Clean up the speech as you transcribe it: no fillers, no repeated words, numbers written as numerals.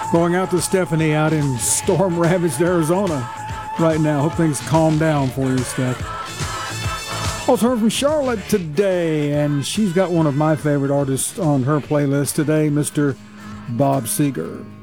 Going out to Stephanie out in storm-ravaged Arizona right now. Hope things calm down for you, Steph. Also heard from Charlotte today, and she's got one of my favorite artists on her playlist today, Mr. Bob Seger.